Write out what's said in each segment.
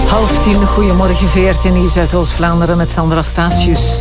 9:30, goedemorgen VRT Nieuws uit Oost-Vlaanderen met Sandra Statius.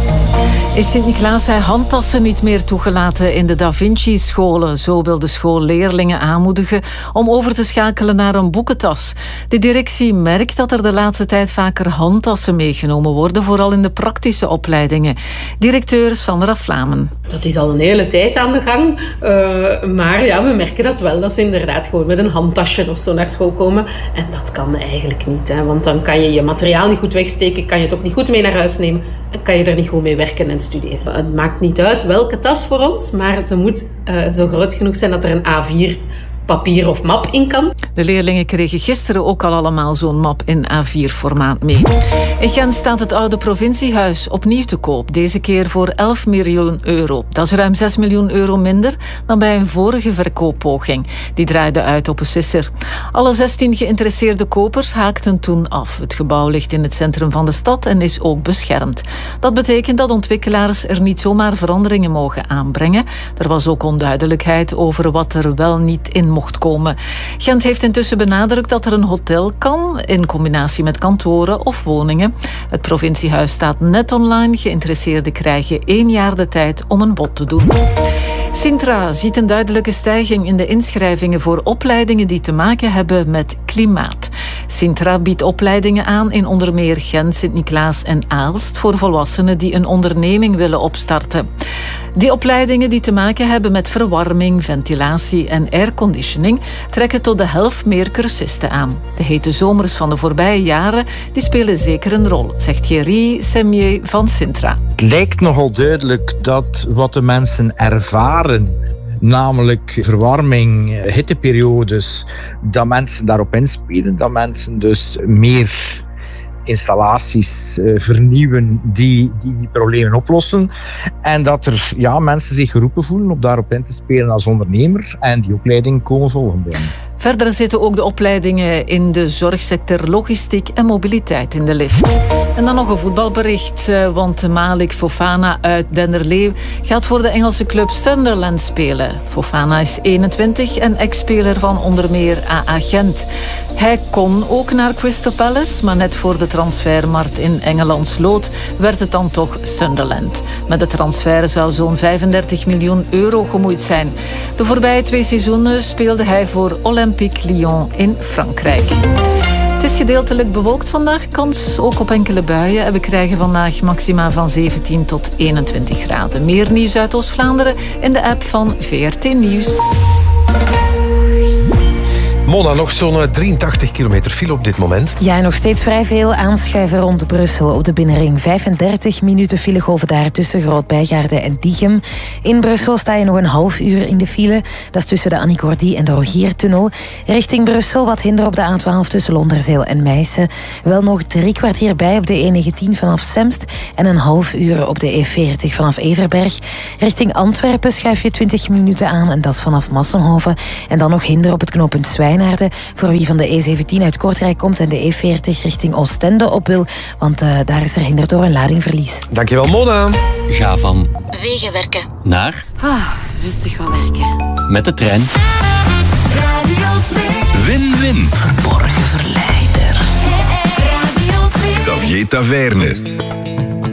In Sint-Niklaas zijn handtassen niet meer toegelaten in de Da Vinci-scholen. Zo wil de school leerlingen aanmoedigen om over te schakelen naar een boekentas. De directie merkt dat er de laatste tijd vaker handtassen meegenomen worden, vooral in de praktische opleidingen. Directeur Sandra Vlamen. Dat is al een hele tijd aan de gang. Maar ja, we merken dat wel, dat ze inderdaad gewoon met een handtasje of zo naar school komen. En dat kan eigenlijk niet, hè, want dan kan je je materiaal niet goed wegsteken, kan je het ook niet goed mee naar huis nemen en kan je er niet goed mee werken en studeren. Het maakt niet uit welke tas voor ons, maar ze moet zo groot genoeg zijn dat er een A4 papier of map in kan. De leerlingen kregen gisteren ook al allemaal zo'n map in A4-formaat mee. In Gent staat het oude provinciehuis opnieuw te koop. Deze keer voor 11 miljoen euro. Dat is ruim 6 miljoen euro minder dan bij een vorige verkooppoging. Die draaide uit op een sisser. Alle 16 geïnteresseerde kopers haakten toen af. Het gebouw ligt in het centrum van de stad en is ook beschermd. Dat betekent dat ontwikkelaars er niet zomaar veranderingen mogen aanbrengen. Er was ook onduidelijkheid over wat er wel niet in mocht komen. Gent heeft intussen benadrukt dat er een hotel kan, in combinatie met kantoren of woningen. Het provinciehuis staat net online. Geïnteresseerden krijgen 1 jaar de tijd om een bod te doen. Sintra ziet een duidelijke stijging in de inschrijvingen voor opleidingen die te maken hebben met klimaat. Sintra biedt opleidingen aan in onder meer Gent, Sint-Niklaas en Aalst voor volwassenen die een onderneming willen opstarten. Die opleidingen die te maken hebben met verwarming, ventilatie en airconditioning trekken tot de helft meer cursisten aan. De hete zomers van de voorbije jaren die spelen zeker een rol, zegt Thierry Semier van Sintra. Het lijkt nogal duidelijk dat wat de mensen ervaren, namelijk verwarming, hitteperiodes, dat mensen daarop inspelen, dat mensen dus meer installaties vernieuwen die problemen oplossen. En dat er mensen zich geroepen voelen om daarop in te spelen als ondernemer en die opleiding komen volgen bij ons. Verder zitten ook de opleidingen in de zorgsector, logistiek en mobiliteit in de lift. En dan nog een voetbalbericht, want Malik Fofana uit Denderleeuw gaat voor de Engelse club Sunderland spelen. Fofana is 21 en ex-speler van onder meer AA Gent. Hij kon ook naar Crystal Palace, maar net voor de transfermarkt in Engeland sloot, werd het dan toch Sunderland. Met de transfer zou zo'n 35 miljoen euro gemoeid zijn. De voorbije 2 seizoenen speelde hij voor Olympique Lyon in Frankrijk. Het is gedeeltelijk bewolkt vandaag, kans ook op enkele buien. En we krijgen vandaag maxima van 17 tot 21 graden. Meer nieuws uit Oost-Vlaanderen in de app van VRT Nieuws. Mona, nog zo'n 83 kilometer file op dit moment. Ja, nog steeds vrij veel aanschuiven rond Brussel op de binnenring. 35 minuten file golven daar tussen Groot-Bijgaarde en Diegem. In Brussel sta je nog een half uur in de file. Dat is tussen de Annie Cordy en de Rogiertunnel. Richting Brussel wat hinder op de A12 tussen Londerzeel en Meissen. Wel nog 3 kwartier bij op de E19 vanaf Semst en een half uur op de E40 vanaf Everberg. Richting Antwerpen schuif je 20 minuten aan en dat vanaf Massenhoven. En dan nog hinder op het knooppunt Zwijnaarden. Voor wie van de E17 uit Kortrijk komt en de E40 richting Oostende op wil. Want daar is er hinder door een ladingverlies. Dankjewel, Mona. Ga van Wegenwerken naar rustig gaan werken. met de trein. Radio 2. Win-win. Verborgen verleiders. Radio 2. Xavier Taverne.